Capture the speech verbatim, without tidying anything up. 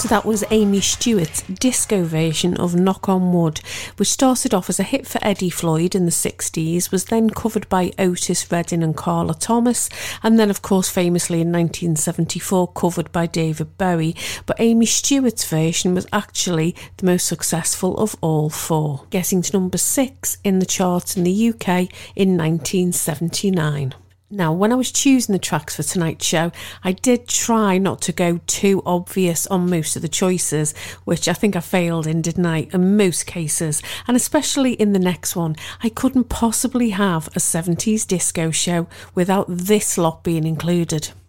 So that was Amy Stewart's disco version of Knock on Wood, which started off as a hit for Eddie Floyd in the sixties, was then covered by Otis Redding and Carla Thomas, and then of course famously in nineteen seventy-four covered by David Bowie, but Amy Stewart's version was actually the most successful of all four, getting to number six in the charts in the U K in nineteen seventy-nine. Now, when I was choosing the tracks for tonight's show, I did try not to go too obvious on most of the choices, which I think I failed in, didn't I, in most cases, and especially in the next one. I couldn't possibly have a seventies disco show without this lot being included.